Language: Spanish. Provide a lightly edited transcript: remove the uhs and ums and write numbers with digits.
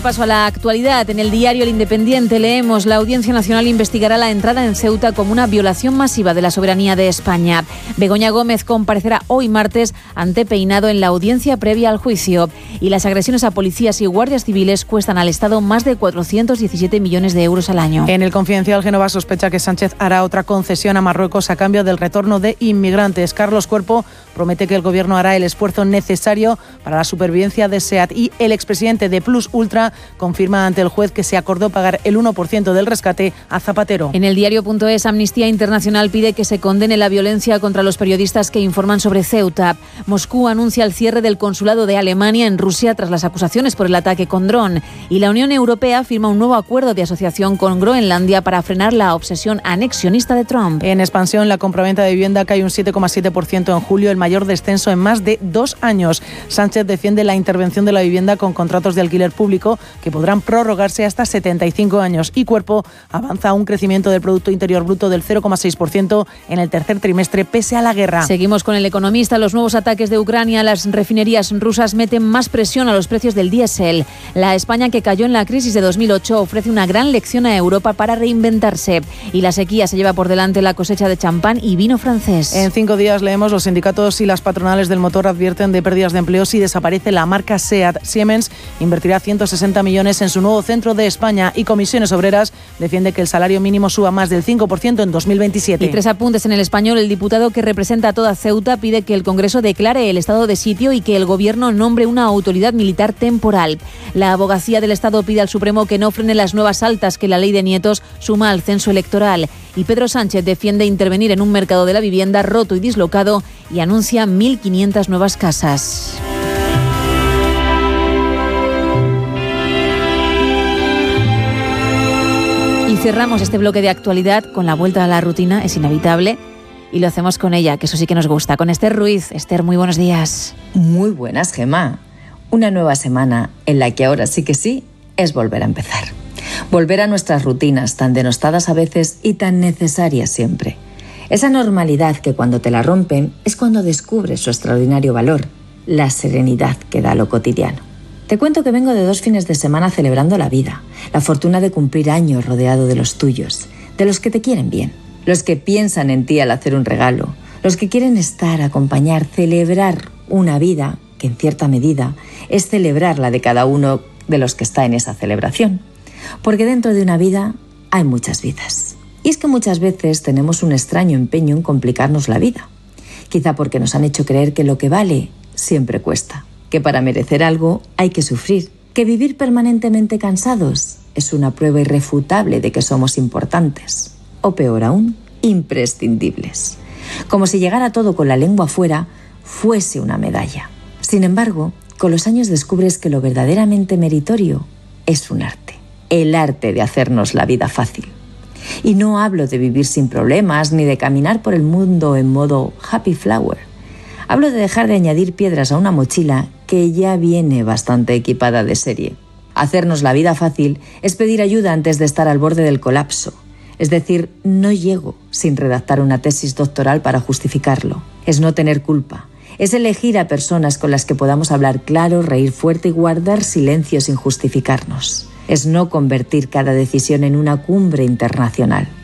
Paso a la actualidad. En el diario El Independiente leemos: la Audiencia Nacional investigará la entrada en Ceuta como una violación masiva de la soberanía de España. Begoña Gómez comparecerá hoy martes ante Peinado en la audiencia previa al juicio. Y las agresiones a policías y guardias civiles cuestan al Estado más de 417 millones de euros al año. En El Confidencial, Génova sospecha que Sánchez hará otra concesión a Marruecos a cambio del retorno de inmigrantes. Carlos Cuerpo promete que el Gobierno hará el esfuerzo necesario para la supervivencia de SEAT. Y el expresidente de Plus Ultra confirma ante el juez que se acordó pagar el 1% del rescate a Zapatero. En el diario.es, Amnistía Internacional pide que se condene la violencia contra los periodistas que informan sobre Ceuta. Moscú anuncia el cierre del consulado de Alemania en Rusia tras las acusaciones por el ataque con dron. Y la Unión Europea firma un nuevo acuerdo de asociación con Groenlandia para frenar la obsesión anexionista de Trump. En expansión, la compraventa de vivienda cae un 7,7% en julio, el mayor descenso en más de 2 años. Sánchez defiende la intervención de la vivienda con contratos de alquiler público que podrán prorrogarse hasta 75 años. Y Cuerpo avanza a un crecimiento del Producto Interior Bruto del 0,6% en el tercer trimestre pese a la guerra. Seguimos con El Economista. Los nuevos ataques de Ucrania a las refinerías rusas meten más presión a los precios del diésel. La España que cayó en la crisis de 2008 ofrece una gran lección a Europa para reinventarse. Y la sequía se lleva por delante la cosecha de champán y vino francés. En 5 días leemos: los sindicatos y las patronales del motor advierten de pérdidas de empleo si desaparece la marca SEAT. Siemens invertirá 160 millones en su nuevo centro de España y Comisiones Obreras defiende que el salario mínimo suba más del 5% en 2027. Y 3 apuntes en El Español. El diputado que representa a toda Ceuta pide que el Congreso declare el estado de sitio y que el Gobierno nombre una autoridad militar temporal. La Abogacía del Estado pide al Supremo que no frene las nuevas altas que la ley de nietos suma al censo electoral. Y Pedro Sánchez defiende intervenir en un mercado de la vivienda roto y dislocado y anuncia 1.500 nuevas casas. Y cerramos este bloque de actualidad con la vuelta a la rutina, es inevitable, y lo hacemos con ella, que eso sí que nos gusta, con Esther Ruiz. Esther, muy buenos días. Muy buenas, Gemma. Una nueva semana en la que ahora sí que sí es volver a empezar. Volver a nuestras rutinas, tan denostadas a veces y tan necesarias siempre. Esa normalidad que cuando te la rompen es cuando descubres su extraordinario valor, la serenidad que da lo cotidiano. Te cuento que vengo de 2 fines de semana celebrando la vida, la fortuna de cumplir años rodeado de los tuyos, de los que te quieren bien, los que piensan en ti al hacer un regalo, los que quieren estar, acompañar, celebrar una vida que en cierta medida es celebrar la de cada uno de los que está en esa celebración. Porque dentro de una vida hay muchas vidas. Y es que muchas veces tenemos un extraño empeño en complicarnos la vida. Quizá porque nos han hecho creer que lo que vale siempre cuesta. Que para merecer algo hay que sufrir, que vivir permanentemente cansados es una prueba irrefutable de que somos importantes, o peor aún, imprescindibles. Como si llegara todo con la lengua afuera fuese una medalla. Sin embargo, con los años descubres que lo verdaderamente meritorio es un arte, el arte de hacernos la vida fácil. Y no hablo de vivir sin problemas ni de caminar por el mundo en modo happy flower. Hablo de dejar de añadir piedras a una mochila que ya viene bastante equipada de serie. Hacernos la vida fácil es pedir ayuda antes de estar al borde del colapso. Es decir, no llego sin redactar una tesis doctoral para justificarlo. Es no tener culpa. Es elegir a personas con las que podamos hablar claro, reír fuerte y guardar silencio sin justificarnos. Es no convertir cada decisión en una cumbre internacional.